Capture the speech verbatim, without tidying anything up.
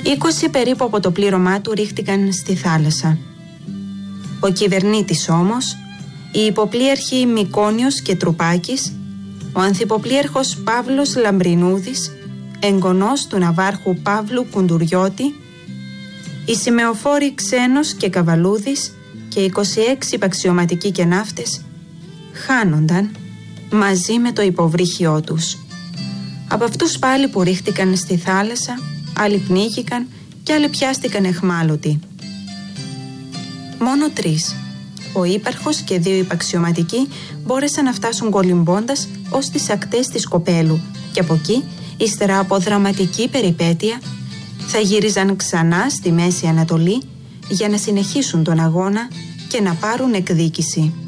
Είκοσι περίπου από το πλήρωμά του ρίχτηκαν στη θάλασσα. Ο κυβερνήτης όμως, οι υποπλήρχοι Μικόνιος και Τρουπάκης, ο ανθυποπλήρχος Παύλος Λαμπρινούδης, εγγονός του ναυάρχου Παύλου Κουντουριώτη, οι σημεοφόροι Ξένος και Καβαλούδης και είκοσι έξι υπαξιωματικοί και ναύτες χάνονταν μαζί με το υποβρύχιό τους. Από αυτούς πάλι που ρίχτηκαν στη θάλασσα, άλλοι πνίγηκαν και άλλοι πιάστηκαν εχμάλωτοι. Μόνο τρεις, ο ύπαρχος και δύο υπαξιωματικοί, μπόρεσαν να φτάσουν κολυμπώντας ως τις ακτές της Κοπέλου και από εκεί, ύστερα από δραματική περιπέτεια, θα γύριζαν ξανά στη Μέση Ανατολή για να συνεχίσουν τον αγώνα και να πάρουν εκδίκηση.